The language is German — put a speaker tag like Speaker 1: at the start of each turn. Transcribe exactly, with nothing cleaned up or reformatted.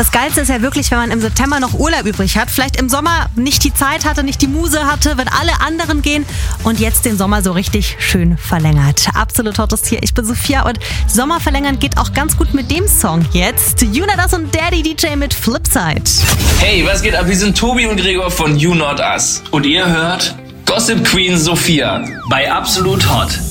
Speaker 1: Das Geilste ist ja wirklich, wenn man im September noch Urlaub übrig hat, vielleicht im Sommer nicht die Zeit hatte, nicht die Muse hatte, wenn alle anderen gehen und jetzt den Sommer so richtig schön verlängert. Absolut Hottest hier, ich bin Sophia und Sommer verlängern geht auch ganz gut mit dem Song jetzt. You Not Us und Daddy D J mit Flipside.
Speaker 2: Hey, was geht ab? Wir sind Tobi und Gregor von You Not Us. Und ihr hört Gossip Queen Sophia bei Absolut Hot.